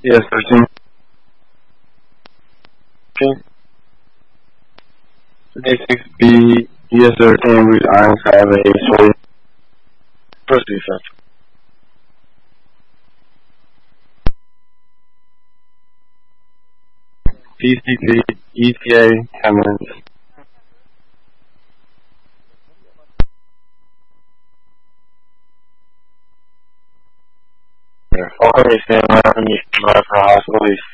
Yes, 13. Okay. 26B, yes, sir. 10 with Ironside, A. Proceed, sir. PCT, ETA, Cummins. Okay, stand by for me. Stand by for hospital.